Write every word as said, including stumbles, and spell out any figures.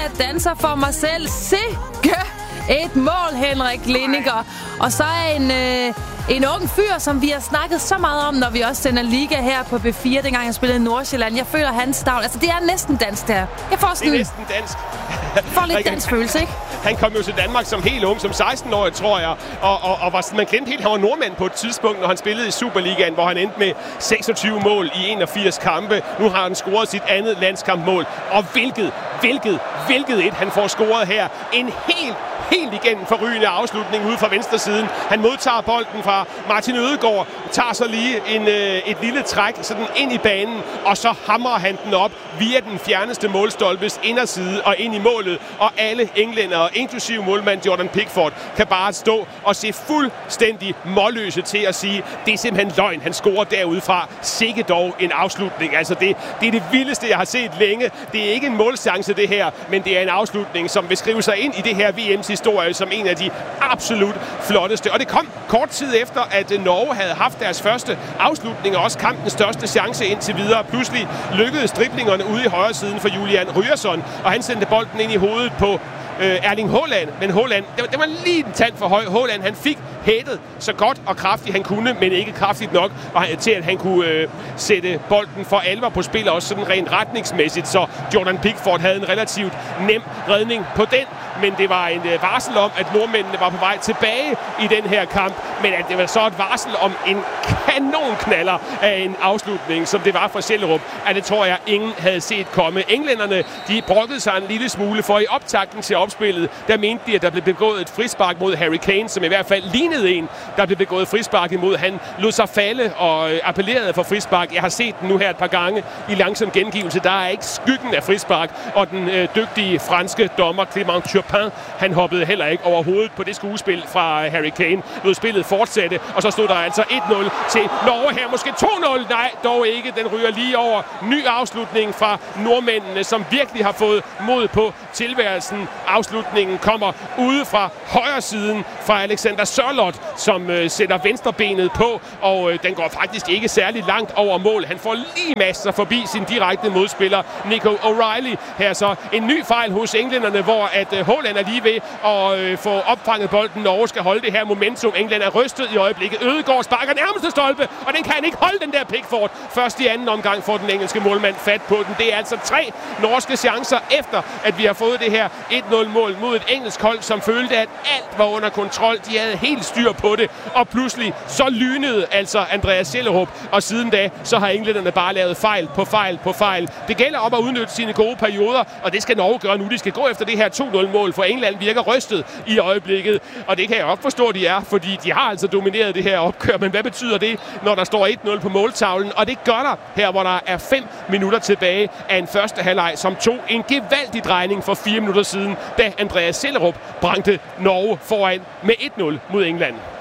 jeg danser for mig selv. Sikke et mål, Henrik Lindinger. Og så er en, øh, en ung fyr, som vi har snakket så meget om, når vi også sender Liga her på B fire, dengang jeg spillede i Nordsjælland. Jeg føler hans stavl. Altså, det er næsten dansk, der. Jeg får sådan... Det er næsten dansk. Jeg får lidt dansk følelse, ikke? Han kom jo til Danmark som helt ung, som seksten-årig, tror jeg. Og, og, og var, man glemte helt, han var nordmand på et tidspunkt, når han spillede i Superligaen, hvor han endte med seksogtyve mål i enogfirs kampe. Nu har han scoret sit andet landskampmål. Og hvilket, hvilket, hvilket et han får scoret her. En helt helt igennem forrygende afslutning ude fra venstre siden. Han modtager bolden fra Martin Ødegaard, tager så lige en, øh, et lille træk sådan ind i banen, og så hamrer han den op via den fjerneste målstolpes inderside og ind i målet. Og alle englændere, inklusive målmand Jordan Pickford, kan bare stå og se fuldstændig målløse til at sige, det er simpelthen løgn, han scorer derudefra. Sikke dog en afslutning. Altså det, det er det vildeste, jeg har set længe. Det er ikke en målchance, det her, men det er en afslutning, som vil skrive sig ind i det her V M's historie som en af de absolut flotteste. Og det kom kort tid efter, at Norge havde haft deres første afslutning, og også kampens største chance indtil videre. Pludselig lykkedes driblingerne ude i højre siden for Julian Ryerson, og han sendte bolden ind i hovedet på øh, Erling Haaland. Men Haaland, det var, det var lige en tand for høj. Haaland, han fik hættet så godt og kraftigt han kunne, men ikke kraftigt nok, og til at han kunne øh, sætte bolden for alvor på spil, også sådan rent retningsmæssigt. Så Jordan Pickford havde en relativt nem redning på den, men det var en øh, varsel om, at nordmændene var på vej tilbage i den her kamp, men at det var så et varsel om en kanonknaller af en afslutning, som det var fra Schellerup, at det tror jeg ingen havde set komme. Englænderne, de brokkede sig en lille smule, for i optakten til opspillet, der mente de, at der blev begået et frispark mod Harry Kane, som i hvert fald lignede en, der blev begået frispark imod. Han lod sig falde og øh, appellerede for frispark. Jeg har set den nu her et par gange i langsom gengivelse. Der er ikke skyggen af frispark, og den øh, dygtige franske dommer Clément Turpin, han hoppede heller ikke over hovedet på det skuespil fra øh, Harry Kane. Lod spillet fortsætte, og så stod der altså et nul til Norge her. Måske to nul. Nej, dog ikke. Den ryger lige over. Ny afslutning fra nordmændene, som virkelig har fået mod på tilværelsen. Afslutningen kommer ude fra højre siden fra Alexander Sørloth, som øh, sætter venstrebenet på, og øh, den går faktisk ikke særlig langt over mål. Han får lige masser forbi sin direkte modspiller, Nico O'Reilly. Her så en ny fejl hos englænderne, hvor at øh, Haaland er lige ved at øh, få opfanget bolden. Norge skal holde det her momentum. England er rystet i øjeblikket. Ødegaard sparker nærmeste stolpe, og den kan han ikke holde, den der Pickford. Først i anden omgang får den engelske målmand fat på den. Det er altså tre norske chancer efter, at vi har fået det her et nul mål mod et engelsk hold, som følte, at alt var under kontrol. De havde helt styr på det, og pludselig så lynede altså Andreas Schellerup, og siden da, så har englænderne bare lavet fejl på fejl på fejl. Det gælder om at udnytte sine gode perioder, og det skal Norge gøre nu. De skal gå efter det her to nul mål, for England virker rystet i øjeblikket, og det kan jeg også forstå, de er, fordi de har altså domineret det her opgør, men hvad betyder det, når der står et nul på måltavlen? Og det gør der her, hvor der er fem minutter tilbage af en første halvleg, som tog en gevaldig drejning for fire minutter siden, da Andreas Schellerup bragte Norge foran med et nul mod England.